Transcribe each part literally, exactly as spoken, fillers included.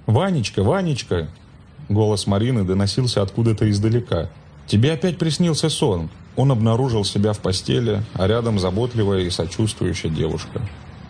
«Ванечка, Ванечка!» Голос Марины доносился откуда-то издалека. «Тебе опять приснился сон!» Он обнаружил себя в постели, а рядом заботливая и сочувствующая девушка.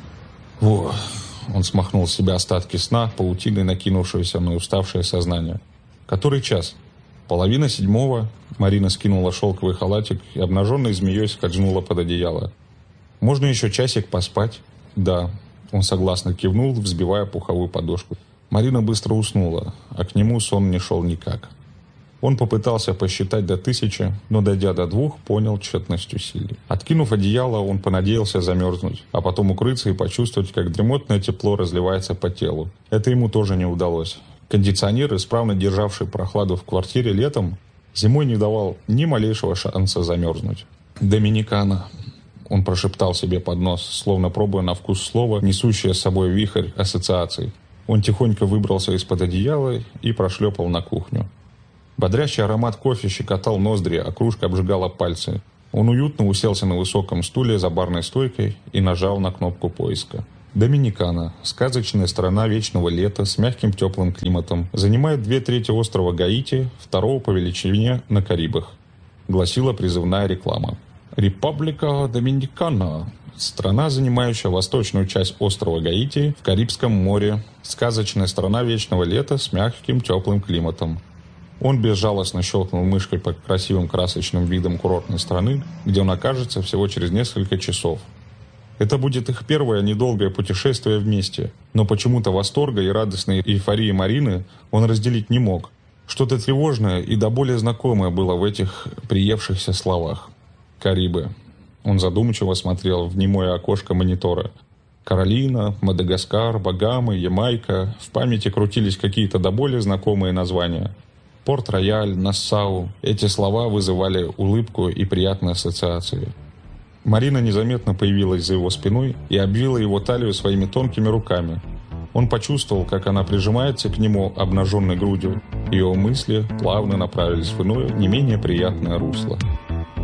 «Во!» Он смахнул с себя остатки сна, паутиной накинувшегося на уставшее сознание. «Который час?» «Половина седьмого». Марина скинула шелковый халатик и обнаженной змеей скользнула под одеяло. «Можно еще часик поспать?» «Да». Он согласно кивнул, взбивая пуховую подушку. Марина быстро уснула, а к нему сон не шел никак. Он попытался посчитать до тысячи, но, дойдя до двух, понял тщетность усилий. Откинув одеяло, он понадеялся замерзнуть, а потом укрыться и почувствовать, как дремотное тепло разливается по телу. Это ему тоже не удалось. Кондиционер, исправно державший прохладу в квартире летом, зимой не давал ни малейшего шанса замерзнуть. «Доминикана», — он прошептал себе под нос, словно пробуя на вкус слова, несущее с собой вихрь ассоциаций. Он тихонько выбрался из-под одеяла и прошлепал на кухню. Бодрящий аромат кофе щекотал ноздри, а кружка обжигала пальцы. Он уютно уселся на высоком стуле за барной стойкой и нажал на кнопку поиска. Доминикана, сказочная страна вечного лета с мягким теплым климатом, занимает две трети острова Гаити, второго по величине на Карибах, гласила призывная реклама. «Република Доминикана. Страна, занимающая восточную часть острова Гаити в Карибском море. Сказочная страна вечного лета с мягким теплым климатом». Он безжалостно щелкнул мышкой по красивым красочным видам курортной страны, где он окажется всего через несколько часов. Это будет их первое недолгое путешествие вместе, но почему-то восторга и радостной эйфории Марины он разделить не мог. Что-то тревожное и до боли знакомое было в этих приевшихся словах. «Карибы». Он задумчиво смотрел в немое окошко монитора. Каролина, Мадагаскар, Багамы, Ямайка. В памяти крутились какие-то до боли знакомые названия. Порт-Рояль, Нассау. Эти слова вызывали улыбку и приятные ассоциации. Марина незаметно появилась за его спиной и обвила его талию своими тонкими руками. Он почувствовал, как она прижимается к нему обнаженной грудью. Ее мысли плавно направились в иное, не менее приятное русло.